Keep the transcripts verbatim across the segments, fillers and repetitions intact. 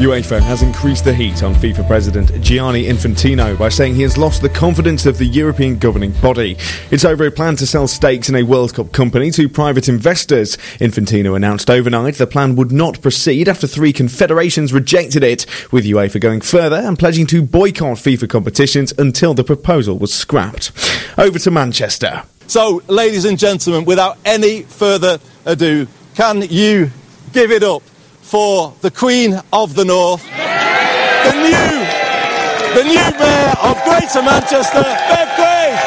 UEFA has increased the heat on FIFA President Gianni Infantino by saying he has lost the confidence of the European governing body. It's over a plan to sell stakes in a World Cup company to private investors. Infantino announced overnight the plan would not proceed after three confederations rejected it, with UEFA going further and pledging to boycott FIFA competitions until the proposal was scrapped. Over to Manchester. So, ladies and gentlemen, without any further ado, can you give it up for the Queen of the North, the new, the new Mayor of Greater Manchester, Bev Craig.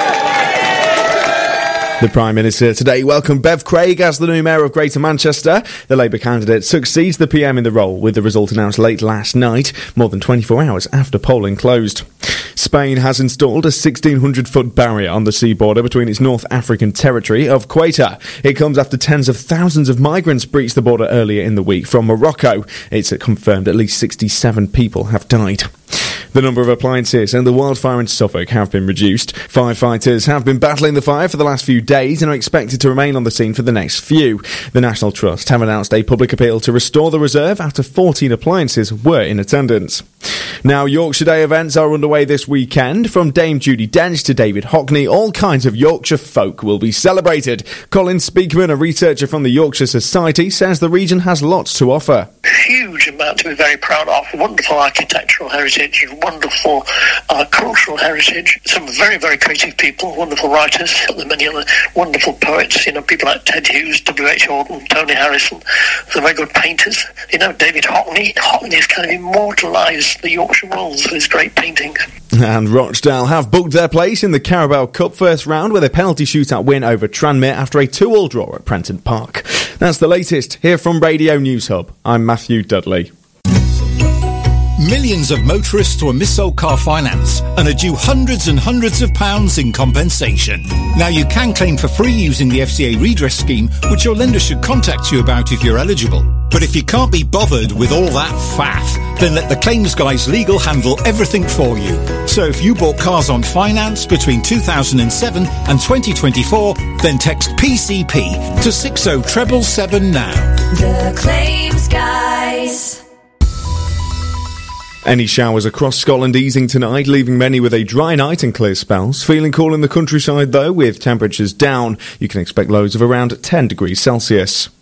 The Prime Minister today welcomed Bev Craig as the new Mayor of Greater Manchester. The Labour candidate succeeds the P M in the role, with the result announced late last night, more than twenty-four hours after polling closed. Spain has installed a sixteen hundred foot barrier on the sea border between its North African territory of Ceuta. It comes after tens of thousands of migrants breached the border earlier in the week from Morocco. It's confirmed at least sixty-seven people have died. The number of appliances and the wildfire in Suffolk have been reduced. Firefighters have been battling the fire for the last few days and are expected to remain on the scene for the next few. The National Trust have announced a public appeal to restore the reserve after fourteen appliances were in attendance. Now, Yorkshire Day events are underway this weekend. From Dame Judi Dench to David Hockney, all kinds of Yorkshire folk will be celebrated. Colin Speakman, a researcher from the Yorkshire Society, says the region has lots to offer. Huge amount to be very proud of. Wonderful architectural heritage, wonderful uh, cultural heritage. Some very, very creative people, wonderful writers, and many other wonderful poets. You know, people like Ted Hughes, W H Auden, Tony Harrison. Some very good painters. You know, David Hockney. Hockney has kind of immortalised the Yorkshire Wolds with his great paintings. And Rochdale have booked their place in the Carabao Cup first round with a penalty shootout win over Tranmere after a two all draw at Prenton Park. That's the latest here from Radio News Hub. I'm Matthew Dudley. Millions of motorists were missold car finance and are due hundreds and hundreds of pounds in compensation. Now you can claim for free using the F C A redress scheme, which your lender should contact you about if you're eligible. But if you can't be bothered with all that faff, then let the claims guys legal handle everything for you. So if you bought cars on finance between two thousand seven and twenty twenty-four, then text P C P to six oh seven seven now. The claims guys. Any showers across Scotland easing tonight, leaving many with a dry night and clear spells. Feeling cool in the countryside though, with temperatures down. You can expect lows of around ten degrees Celsius.